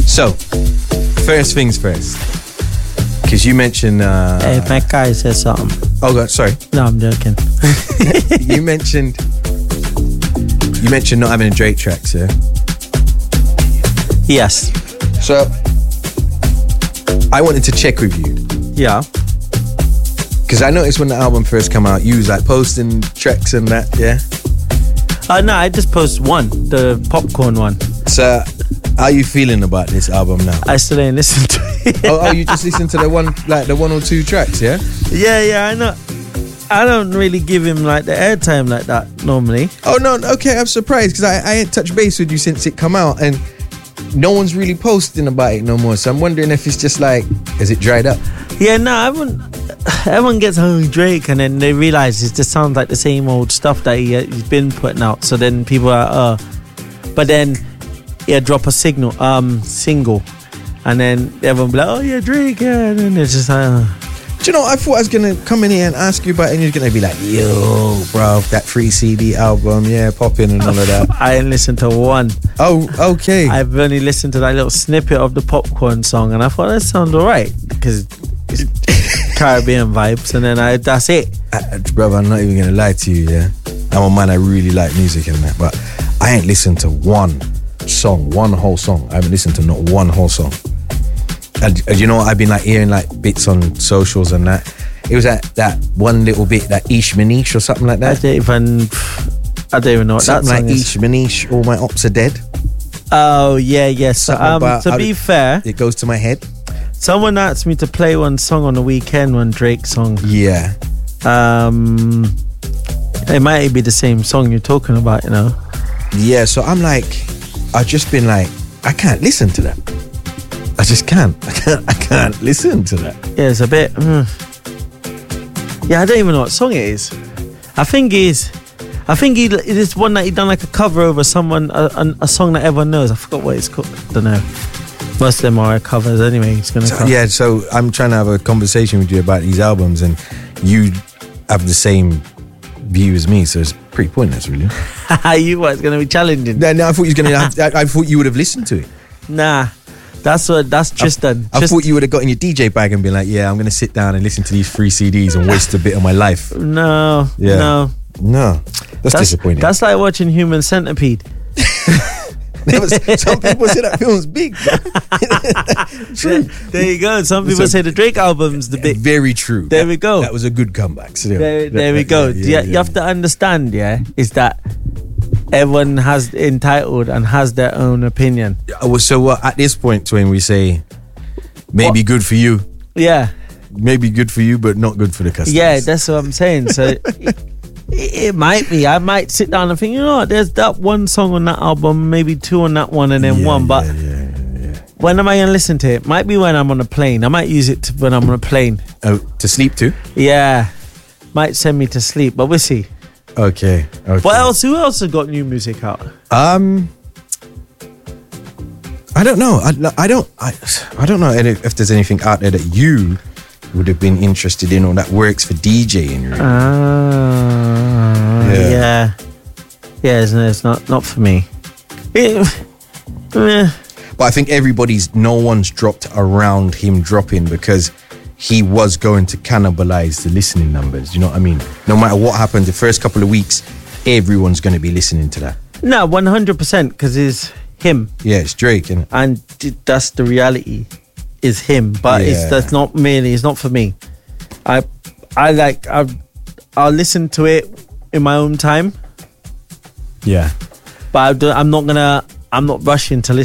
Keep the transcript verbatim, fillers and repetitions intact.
So, first things first. Because you mentioned... Uh, Hey, my guy says something. Oh, God, sorry. No, I'm joking. You mentioned... You mentioned not having a Drake track, sir. Yes. So, I wanted to check with you. Yeah. Because I noticed when the album first came out, you was like posting tracks and that, yeah? Uh, no, I just posted one, the popcorn one. So, how are you feeling about this album now? I still ain't listened to it. oh, oh, you just listen to the one, like the one or two tracks, yeah? Yeah, yeah, I know. I don't really give him like the airtime like that normally. Oh no, okay, I'm surprised because I, I ain't touched base with you since it come out and no one's really posting about it no more. So I'm wondering if it's just like, is it dried up? Yeah, no, everyone, everyone gets oh Drake and then they realise it just sounds like the same old stuff that he, he's been putting out. So then people are, uh, but then he'll drop a signal, um, single, and then everyone be like, oh yeah, Drake, yeah, and then it's just like, uh, do you know, I thought I was going to come in here and ask you about it and you're going to be like, yo, bro, that free C D album, yeah, popping and all of that. I ain't listened to one. Oh, okay. I've only listened to that little snippet of the popcorn song and I thought that sounds alright because it's Caribbean vibes and then I, that's it. Uh, brother, I'm not even going to lie to you, yeah. I'm a man, I really like music and that, but I ain't listened to one song, one whole song. I haven't listened to not one whole song. And, and you know what, I've been like hearing like bits on socials and that. It was that that one little bit, that Ish Manish or something like that. I don't even, I don't even know what something that song like is. Ish Manish, all my ops are dead. Oh yeah, yes. Something Um, about- to I- be fair, It goes to my head. someone asked me to play one song on the weekend, one Drake song. Yeah. Um, it might be the same song you're talking about, you know. Yeah, so I'm like, I've just been like, I can't listen to that. I just can't. I can't. I can't listen to that. Yeah, it's a bit. Mm. Yeah, I don't even know what song it is. I think he's. I think he it is one that he done like a cover over someone a, a, a song that everyone knows. I forgot what it's called. I don't know. Most of them are covers anyway. He's gonna. So, cover. yeah, so I'm trying to have a conversation with you about these albums, and you have the same view as me, so it's pretty pointless, really. You what? It's gonna be challenging. No, no, I thought you was gonna. Have, I, I thought you would have listened to it. Nah. That's what. That's Tristan. I Trist- thought you would have got in your D J bag and been like, yeah, I'm going to sit down and listen to these free C Ds and waste a bit of my life. No. Yeah. No. No. That's, That's disappointing. That's like watching Human Centipede. There was, some people say that film's big. True. There you go. Some people So- say the Drake album's the big. Very true. There That- we go. That was a good comeback. So, yeah. There, there we Yeah, go. yeah, you, yeah, you yeah. have to understand, yeah, is that everyone has entitled and has their own opinion. Uh, well, so what, at this point, when we say maybe What? good for you, Yeah, maybe good for you, but not good for the customers. yeah, that's what I'm saying. So it, it might be. I might sit down and think, you know what, there's that one song on that album, maybe two on that one, and then Yeah, one. But yeah, yeah, yeah, yeah. when am I gonna listen to it? Might be when I'm on a plane. I might use it to, when I'm on a plane. Oh, to sleep to? Yeah, might send me to sleep, but we'll see. Okay. okay. What else? Who else has got new music out? Um, I don't know. I, I don't. I, I don't know if, if there's anything out there that you would have been interested in or that works for DJing. Really. Ah, Yeah. yeah, yeah. It's, it's not not for me. It, eh. But I think everybody's. No one's dropped around him dropping because he was going to cannibalize the listening numbers. You know what I mean? No matter what happens, the first couple of weeks, everyone's going to be listening to that. No, one hundred percent, because it's him, Yeah, it's Drake, innit? and d- that's the reality. Is him, but it's Yeah. that's not merely. It's not for me. I I like I I'll listen to it in my own time, Yeah. but I do, I'm not gonna. I'm not rushing to listen